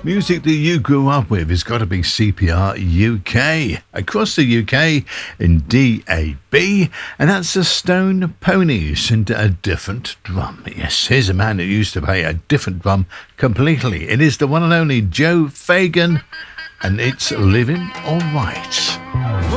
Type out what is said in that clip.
Music that you grew up with has got to be CPR UK. Across the UK in DAB, and that's the Stone Ponies and a different drum. Yes, here's a man who used to play a different drum completely. It is the one and only Joe Fagan, and it's Living Alright.